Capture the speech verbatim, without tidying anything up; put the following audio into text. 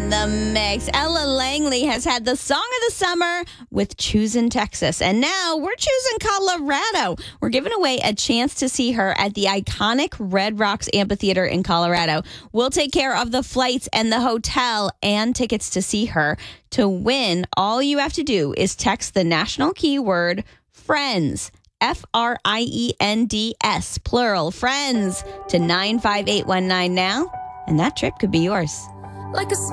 in the mix. Ella Langley has had the song of the summer with Choosing Texas. And now we're choosing Colorado. We're giving away a chance to see her at the iconic Red Rocks Amphitheater in Colorado. We'll take care of the flights and the hotel and tickets to see her. To win, all you have to do is text the national keyword FRIENDS. F R I E N D S, plural, friends, to nine five eight one nine now, and that trip could be yours. Like a